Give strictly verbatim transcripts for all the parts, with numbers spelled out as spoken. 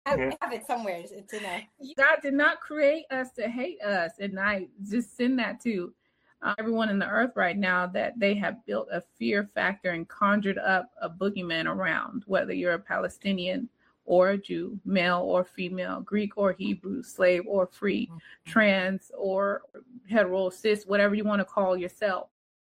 I yeah. have it somewhere. It's in a. God did not create us to hate us, and I just send that to uh, everyone in the earth right now that they have built a fear factor and conjured up a boogeyman around, whether you're a Palestinian or a Jew, male or female, Greek or Hebrew, slave or free, mm-hmm. trans or hetero, cis, whatever you want to call yourself.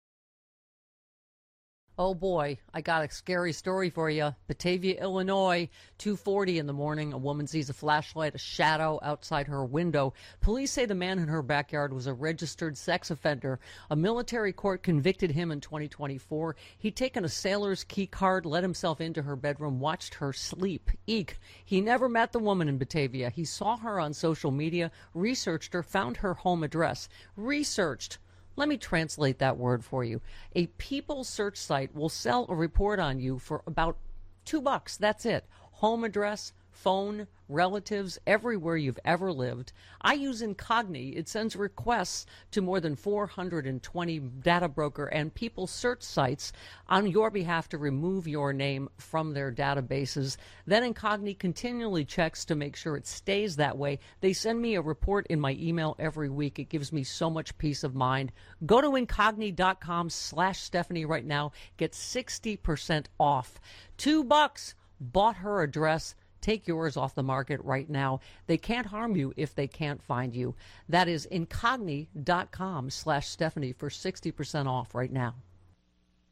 Oh boy, I got a scary story for you. Batavia, Illinois, two forty in the morning, a woman sees a flashlight, a shadow outside her window. Police say the man in her backyard was a registered sex offender. A military court convicted him in twenty twenty-four. He'd taken a sailor's key card, let himself into her bedroom, watched her sleep. Eek. He never met the woman in Batavia. He saw her on social media, researched her, found her home address. Researched. Let me translate that word for you. A People search site will sell a report on you for about two bucks. That's it. Home address, phone, relatives, everywhere you've ever lived. I use Incogni. It sends requests to more than four hundred twenty data broker and People search sites on your behalf to remove your name from their databases. Then Incogni continually checks to make sure it stays that way. They send me a report in my email every week. It gives me so much peace of mind. Go to Incogni.com slash Stephanie right now. Get sixty percent off. Two bucks. Bought her address. Take yours off the market right now. They can't harm you if they can't find you. That is Incogni.com slash Stephanie for sixty percent off right now.